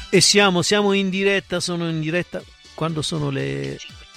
E siamo in diretta, sono in diretta quando sono le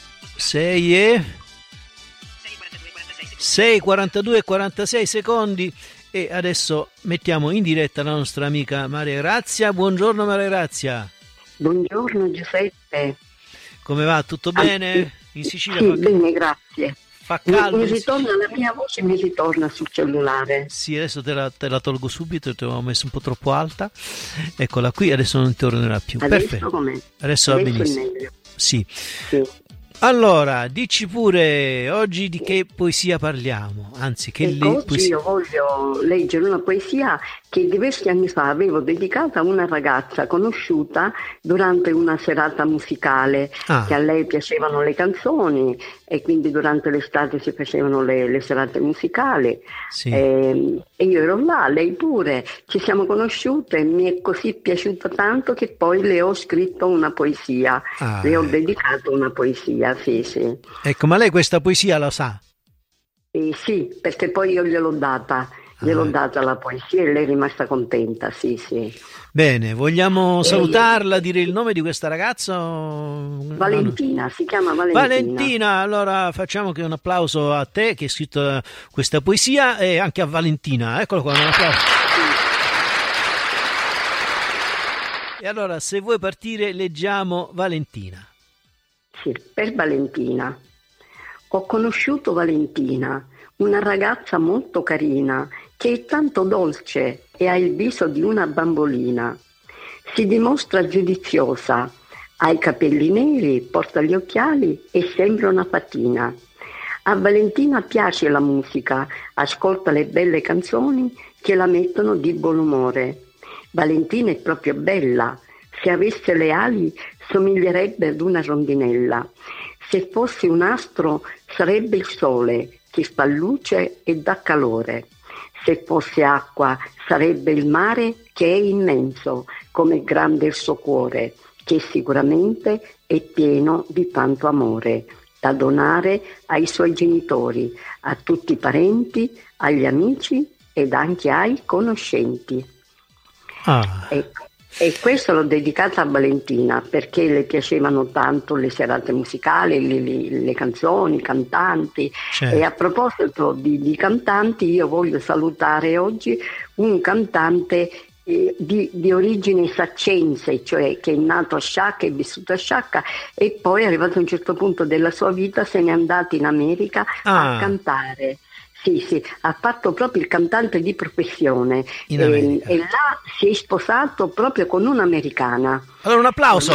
6:42 e 46 secondi e adesso mettiamo in diretta la nostra amica Maria Grazia. Buongiorno Maria Grazia. Buongiorno Giuseppe. Come va? Tutto bene? In Sicilia sì, bene, grazie. Fa caldo. Mi ritorna la mia voce, mi ritorna sul cellulare. Sì, adesso te la tolgo subito, te l'avevo messo un po' troppo alta. Eccola qui, adesso non tornerà più. Adesso perfetto. Com'è? Adesso va benissimo. Sì. Allora, dici pure oggi di che poesia parliamo, anzi che oggi io voglio leggere una poesia che diversi anni fa avevo dedicata a una ragazza conosciuta durante una serata musicale, che a lei piacevano le canzoni e quindi durante l'estate si facevano le serate musicali. Sì. E io ero là, lei pure, ci siamo conosciute, mi è così piaciuta tanto che poi le ho scritto una poesia, le ho dedicato una poesia, sì. Ecco, ma lei questa poesia la sa? Sì, perché poi io gliel'ho data la poesia e lei è rimasta contenta, sì. Bene, vogliamo salutarla, dire il nome di questa ragazza? Valentina, si chiama Valentina. Valentina, allora facciamo che un applauso a te che hai scritto questa poesia e anche a Valentina, eccolo qua, un applauso. E allora, se vuoi partire, leggiamo Valentina. Sì, per Valentina. Ho conosciuto Valentina, una ragazza molto carina, che è tanto dolce e ha il viso di una bambolina. Si dimostra giudiziosa, ha i capelli neri, porta gli occhiali e sembra una fatina. A Valentina piace la musica, ascolta le belle canzoni che la mettono di buon umore. Valentina è proprio bella, se avesse le ali somiglierebbe ad una rondinella. Se fosse un astro sarebbe il sole che fa luce e dà calore. Se fosse acqua sarebbe il mare che è immenso, come è grande il suo cuore, che sicuramente è pieno di tanto amore, da donare ai suoi genitori, a tutti i parenti, agli amici ed anche ai conoscenti. Ecco. E questo l'ho dedicata a Valentina perché le piacevano tanto le serate musicali, le canzoni, i cantanti. Certo. E a proposito di cantanti, io voglio salutare oggi un cantante di origine saccense, cioè che è nato a Sciacca, è vissuto a Sciacca e poi arrivato a un certo punto della sua vita se n'è andato in America a cantare. Sì, ha fatto proprio il cantante di professione e là si è sposato proprio con un'americana. Allora un applauso.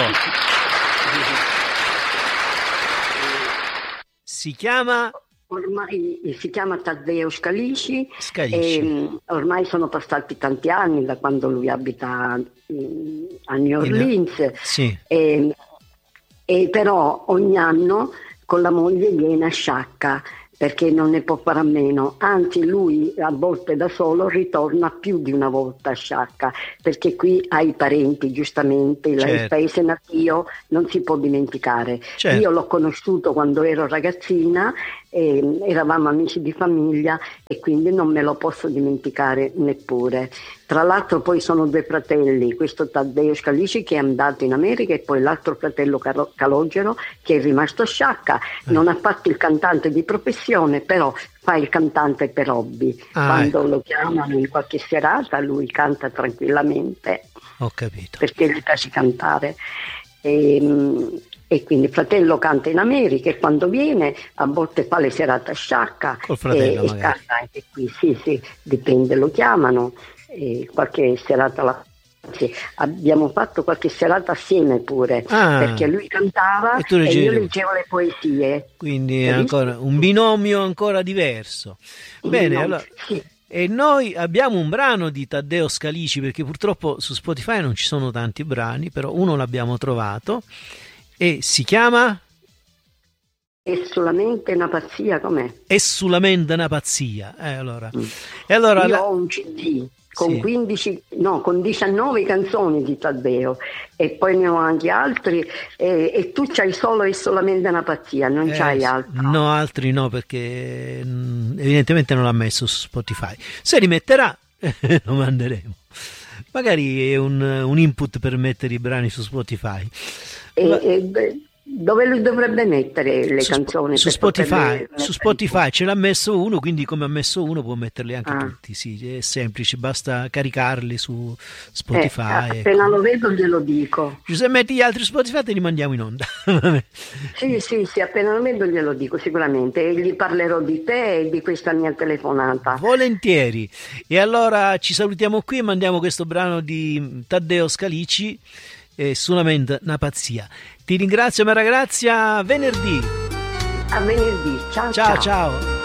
Si chiama Taddeo Scalici. Ormai sono passati tanti anni da quando lui abita a New Orleans. Sì. E però ogni anno con la moglie viene a Sciacca perché non ne può fare a meno, anzi lui a volte da solo ritorna più di una volta a Sciacca perché qui ha i parenti, giustamente, il paese natio non si può dimenticare. Io l'ho conosciuto quando ero ragazzina, eravamo amici di famiglia e quindi non me lo posso dimenticare neppure. Tra l'altro poi sono due fratelli, questo Taddeo Scalici che è andato in America e poi l'altro fratello Calogero che è rimasto a Sciacca. Non ha fatto il cantante di professione, però fa il cantante per hobby. Quando lo chiamano in qualche serata lui canta tranquillamente. Ho capito. Perché gli piace cantare. E quindi il fratello canta in America e quando viene a volte fa le serate a Sciacca e canta anche qui, sì, dipende, lo chiamano e qualche serata abbiamo fatto qualche serata assieme pure perché lui cantava e io leggevo le poesie, quindi è ancora un binomio ancora diverso. Bene, allora sì. E noi abbiamo un brano di Taddeo Scalici perché purtroppo su Spotify non ci sono tanti brani, però uno l'abbiamo trovato e si chiama È solamente una pazzia, com'è? È solamente una pazzia. Allora. Io ho un CD con 19 canzoni di Taddeo e poi ne ho anche altri e tu c'hai solo È solamente una pazzia, non c'hai altro? No, altri no, perché evidentemente non l'ha messo su Spotify. Se rimetterà lo manderemo. magari è un input per mettere i brani su Spotify. Dove lui dovrebbe mettere le canzoni? Su Spotify ce l'ha messo uno, quindi come ha messo uno può metterli anche tutti. Sì, è semplice, basta caricarli su Spotify. Appena lo vedo glielo dico. Se metti gli altri Spotify te li mandiamo in onda. Sì, appena lo vedo glielo dico sicuramente, e gli parlerò di te e di questa mia telefonata. Volentieri. E allora ci salutiamo qui e mandiamo questo brano di Taddeo Scalici, solamente una pazzia. Ti ringrazio Maria Grazia, venerdì. A venerdì, ciao.